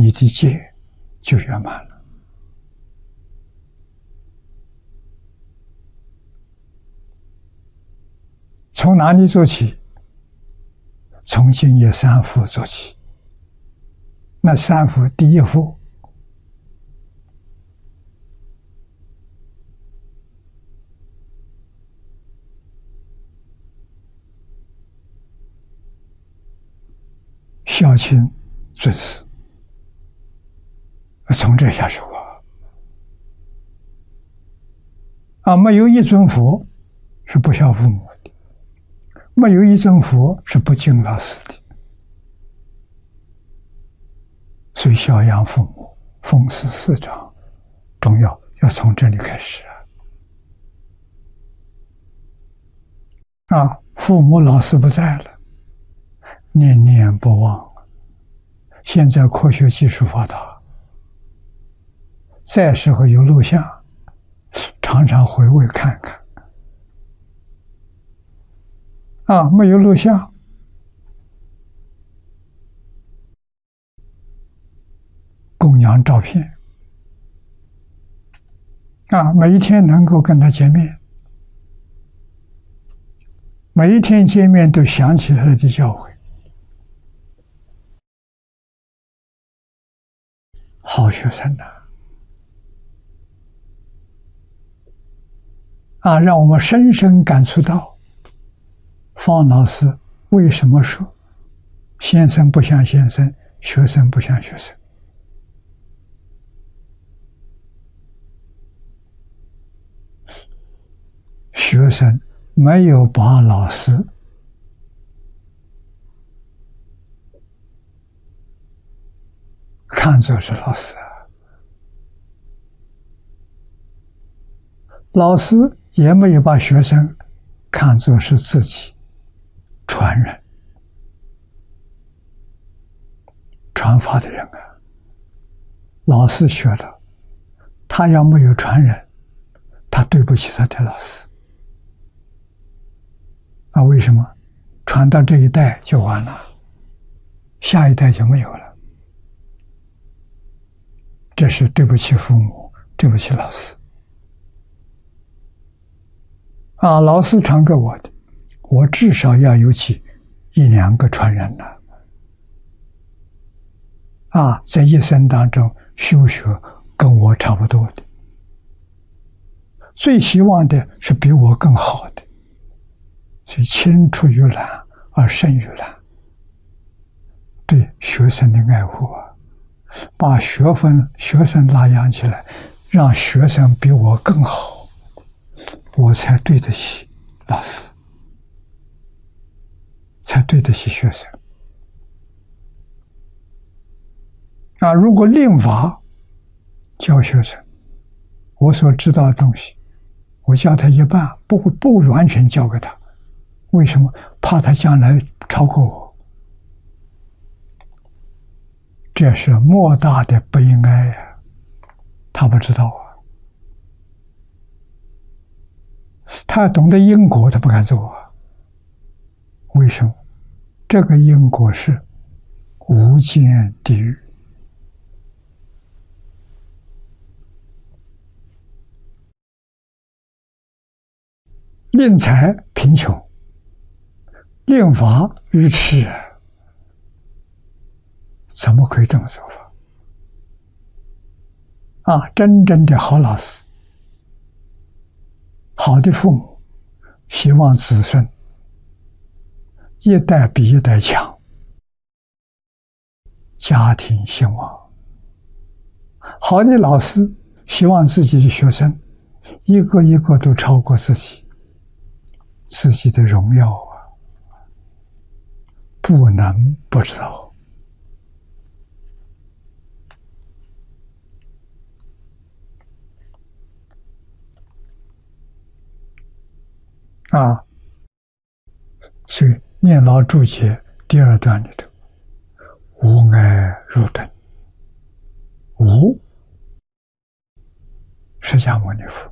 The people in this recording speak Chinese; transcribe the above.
你的戒就圆满了。从哪里做起？从净业三福做起。那三福第一福，孝亲尊师，从这下手没有一尊佛是不孝父母的，没有一尊佛是不敬老师的。所以孝养父母，奉事师长，重要从这里开始父母老师不在了，念念不忘。现在科学技术发达，在时候有录像，常常回味看看。没有录像，供养照片每一天能够跟他见面，每一天见面都想起他的教诲。好学生让我们深深感触到方老师为什么说先生不像先生，学生不像学生。学生没有把老师看作是老师，老师也没有把学生看作是自己传人传法的人老师学了，他要没有传人，他对不起他的老师。那为什么传到这一代就完了，下一代就没有了？这是对不起父母，对不起老师。老师传给我的，我至少要有起一两个传人在一生当中修学跟我差不多的，最希望的是比我更好的。所以青出于蓝而胜于蓝，对学生的爱护把学生拉养起来，让学生比我更好，我才对得起老师，才对得起学生。如果令法教学生，我所知道的东西，我教他一半，不完全教给他。为什么？怕他将来超过我，这是莫大的不应该他不知道他懂得因果，他不敢做为什么？这个因果是无间地狱。令财贫穷，令法愚痴，怎么可以这么做法？真正的好老师，好的父母，希望子孙一代比一代强，家庭兴旺。好的老师希望自己的学生一个一个都超过自己的荣耀不能不知道。所以念老注解第二段里头，无碍入等，无释迦牟尼佛